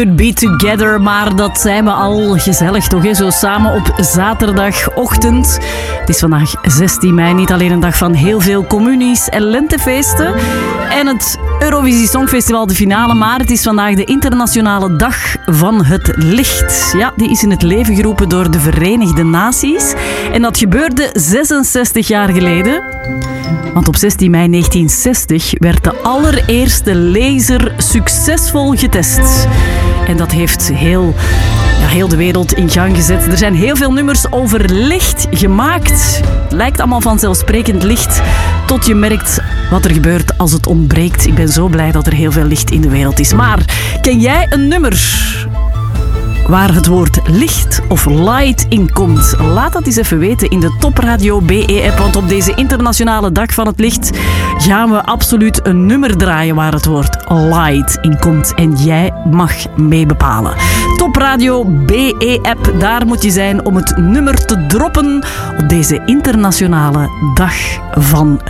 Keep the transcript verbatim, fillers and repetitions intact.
Be together, maar dat zijn we al gezellig toch, hè? Zo samen op zaterdagochtend. Het is vandaag zestien mei, niet alleen een dag van heel veel communies en lentefeesten en het Eurovisie Songfestival de finale, maar het is vandaag de internationale dag van het licht. Ja, die is in het leven geroepen door de Verenigde Naties en dat gebeurde zesenzestig jaar geleden. Want op zestien mei negentienzestig werd de allereerste laser succesvol getest. En dat heeft heel, ja, heel de wereld in gang gezet. Er zijn heel veel nummers over licht gemaakt. Lijkt allemaal vanzelfsprekend licht, tot je merkt wat er gebeurt als het ontbreekt. Ik ben zo blij dat er heel veel licht in de wereld is. Maar ken jij een nummer waar het woord licht of light in komt? Laat dat eens even weten in de Top Radio B E-app. Want op deze internationale dag van het licht gaan we absoluut een nummer draaien waar het woord light in komt. En jij mag mee bepalen. Top Radio B E-app, daar moet je zijn om het nummer te droppen op deze internationale dag van